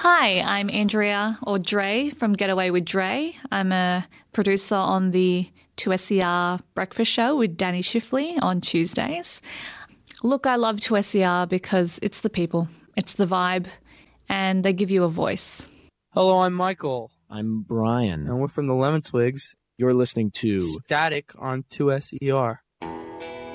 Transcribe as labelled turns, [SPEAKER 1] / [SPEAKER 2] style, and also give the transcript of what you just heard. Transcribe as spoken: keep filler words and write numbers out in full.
[SPEAKER 1] Hi, I'm Andrea, or Dre, from Getaway with Dre. I'm a producer on the two S E R Breakfast Show with Danny Shifley on Tuesdays. Look, I love two S E R because it's the people, it's the vibe, and they give you a voice.
[SPEAKER 2] Hello, I'm Michael.
[SPEAKER 3] I'm Brian.
[SPEAKER 2] And we're from the Lemon Twigs.
[SPEAKER 3] You're listening to
[SPEAKER 2] Static on two S E R.